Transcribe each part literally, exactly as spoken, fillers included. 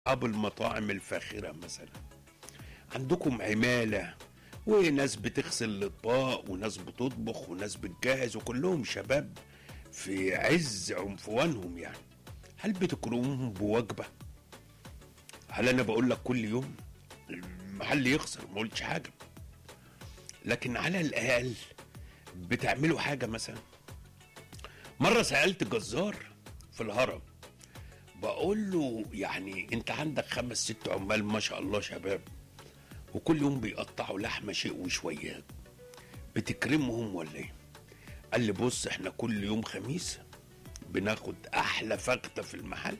أصحاب المطاعم الفاخرة مثلا عندكم عمالة وناس بتغسل الأطباق وناس بتطبخ وناس بتجهز وكلهم شباب في عز عنفوانهم، يعني هل بتكرمهم بوجبة؟ هل أنا بقول لك كل يوم المحل يخسر؟ ما قلتش حاجة، لكن على الأقل بتعملوا حاجة. مثلا مرة سألت جزار في الهرم، بقول له يعني انت عندك خمس ست عمال ما شاء الله شباب وكل يوم بيقطعوا لحمة شيء وشويات، بتكرمهم ولا ايه؟ قال لي بص، احنا كل يوم خميس بناخد احلى فخدة في المحل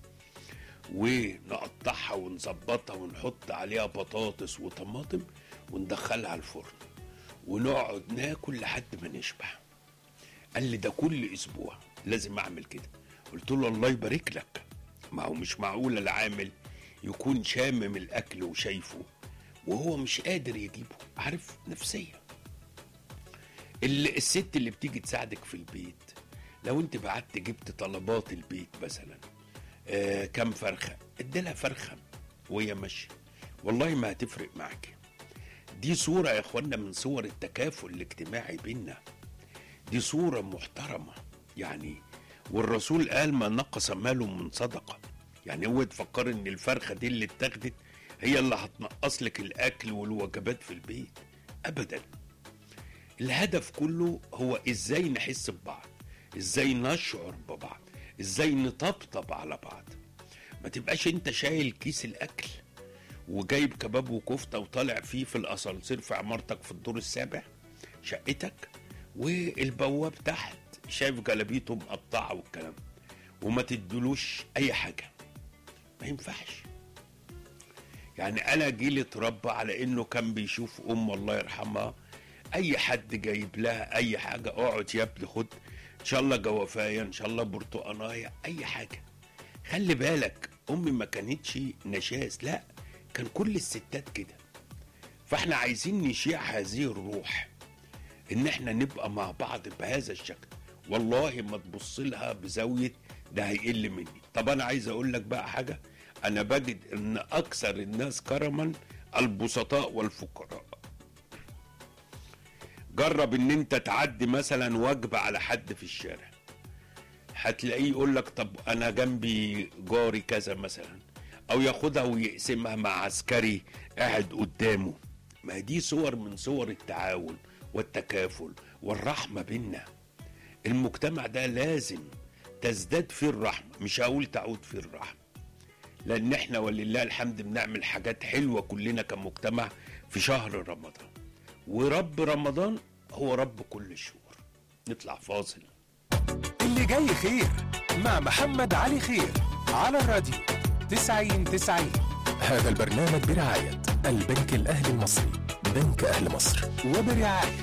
ونقطعها ونظبطها ونحط عليها بطاطس وطماطم وندخلها الفرن ونقعد ناكل لحد ما نشبع. قال لي ده كل اسبوع لازم اعمل كده. قلت له الله يبارك لك، ما هو مش معقول العامل يكون شامم الاكل وشايفه وهو مش قادر يجيبه، عارف نفسيا. اللي الست اللي بتيجي تساعدك في البيت، لو انت بعت جبت طلبات البيت مثلا آه كم فرخه، اديلها فرخه وهي ماشيه، والله ما هتفرق معاكي. دي صوره يا اخوانا من صور التكافل الاجتماعي بينا، دي صوره محترمه يعني. والرسول قال ما نقص مال من صدقه، يعني هو تفكر ان الفرخه دي اللي اتاخدت هي اللي هتنقص لك الاكل والوجبات في البيت، ابدا. الهدف كله هو ازاي نحس ببعض، ازاي نشعر ببعض، ازاي نطبطب على بعض. ما تبقاش انت شايل كيس الاكل وجايب كباب وكفته وطالع فيه في الاسانسير في عمارتك في الدور السابع شقتك، والبواب تحت شايف جلابيته مقطعه والكلام، وما تدلوش اي حاجه. ما ينفعش. يعني انا جيلي اتربى على انه كان بيشوف ام الله يرحمها اي حد جايب لها اي حاجه، اقعد يا ابني خد ان شاء الله جوافايه ان شاء الله برتقانايه اي حاجه. خلي بالك امي ما كانتش نشاز، لا كان كل الستات كده. فاحنا عايزين نشيع هذه الروح ان احنا نبقى مع بعض بهذا الشكل. والله ما تبص لها بزاويه ده هيقل مني. طب انا عايز اقول لك بقى حاجه، انا بجد ان اكثر الناس كرما البسطاء والفقراء. جرب ان انت تعدي مثلا وجبه على حد في الشارع، هتلاقيه يقول لك طب انا جنبي جاري كذا مثلا، او ياخدها ويقسمها مع عسكري قاعد قدامه. ما دي صور من صور التعاون والتكافل والرحمه بينا. المجتمع ده لازم تزداد فيه الرحمه، مش هقول تعود فيه الرحمه، لان احنا ولله الحمد بنعمل حاجات حلوه كلنا كمجتمع في شهر رمضان، ورب رمضان هو رب كل الشهور. نطلع فاصل. اللي جاي خير مع محمد علي خير على الراديو تسعين تسعين. هذا البرنامج برعاية البنك الأهلي المصري، بنك أهل مصر، وبرعاية